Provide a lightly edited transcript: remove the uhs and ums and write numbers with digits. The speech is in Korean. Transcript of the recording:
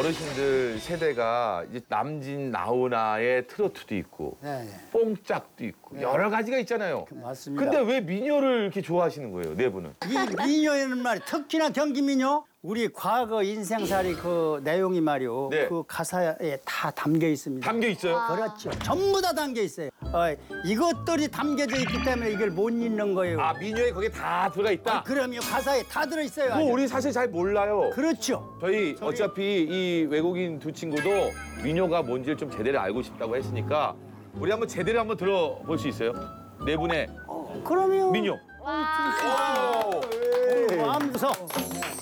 어르신들 세대가 이제 남진 나훈아의 트로트도 있고 네, 뽕짝도 있고 여러 가지가 있잖아요. 맞습니다. 근데 왜 민요를 이렇게 좋아하시는 거예요, 네 분은? 이 민요에는 말이 특히나 경기 민요 우리 과거 인생살이 그 내용이 말이요. 네. 그 가사에 다 담겨 있습니다. 담겨 있어요? 그렇죠. 전부 다 담겨 있어요. 이것들이 담겨져 있기 때문에 이걸 못 잊는 거예요. 아, 민요에 거기에 다 들어가 있다? 그럼요. 가사에 다 들어 있어요. 그거 우리 사실 잘 몰라요. 그렇죠. 저희 어차피 이 외국인 두 친구도 민요가 뭔지를 좀 제대로 알고 싶다고 했으니까 우리 한번 제대로 한번 들어볼 수 있어요? 네 분의 그러면 민요. 마음서